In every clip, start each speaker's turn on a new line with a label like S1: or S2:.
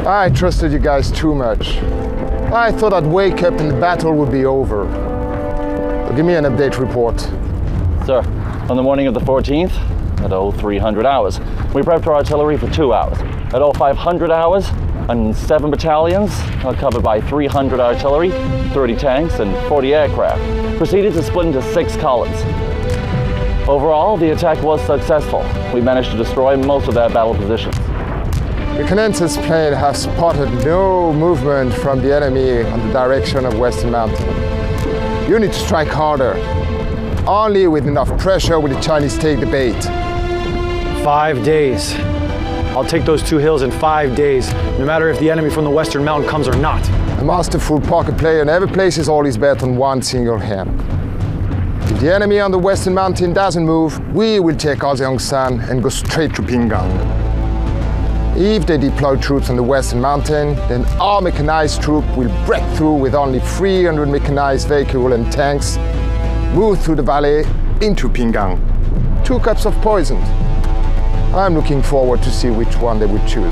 S1: I trusted you guys too much. I thought I'd wake up and the battle would be over. So give me an update report.
S2: Sir, on the morning of the 14th, at 0300 hours, we prepped our artillery for 2 hours. At 0500 hours, and 7 battalions, covered by 300 artillery, 30 tanks, and 40 aircraft, proceeded to split into 6 columns. Overall, the attack was successful. We managed to destroy most of their battle positions.
S1: Reconnaissance plane has spotted no movement from the enemy on the direction of Western Mountain. You need to strike harder. Only with enough pressure will the Chinese take the bait.
S3: 5 days. I'll take those 2 hills in 5 days, no matter if the enemy from the Western Mountain comes or not.
S1: A masterful poker player never places all his bet on one single hand. If the enemy on the Western Mountain doesn't move, we will take Azeongsan and go straight to Pingang. If they deploy troops on the Western Mountain, then our mechanized troop will break through with only 300 mechanized vehicles and tanks, move through the valley into Pingang. 2 cups of poison. I'm looking forward to see which one they would choose.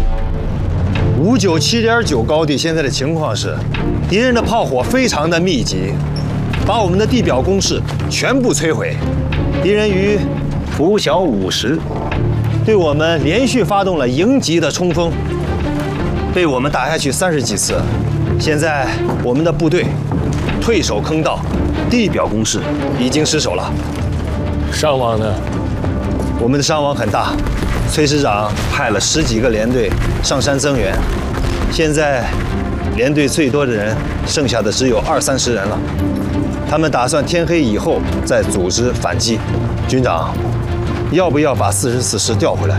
S4: 597.9高地现在的情况是，敌人的炮火非常的密集，把我们的地表工事全部摧毁。敌人于拂晓50对我们连续发动了迎击的冲锋，被我们打下去30几次。现在我们的部队退守坑道，地表工事已经失守了。
S5: 伤亡呢？
S4: 我们的伤亡很大，崔师长派了10几个连队上山增援，现在连队最多的人剩下的只有20-30人了。他们打算天黑以后再组织反击。军长，要不要把44师调回来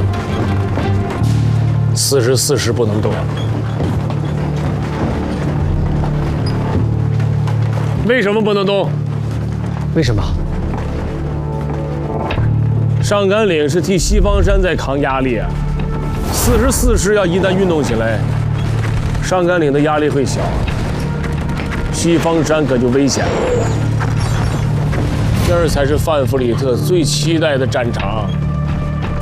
S5: ？44师不能动。为什么不能动？
S3: 为什么？
S5: 上甘岭是替西方山在扛压力啊，44师要一旦运动起来，上甘岭的压力会小，西方山可就危险了。那儿才是范弗里特最期待的战场。